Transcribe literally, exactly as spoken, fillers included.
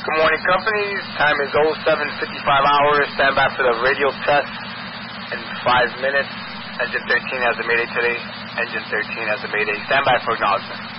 Good morning, companies. Time is oh seven fifty-five hours. Stand by for the radio test in five minutes. Engine thirteen has a mayday today. Engine thirteen has a mayday. Stand by for acknowledgement.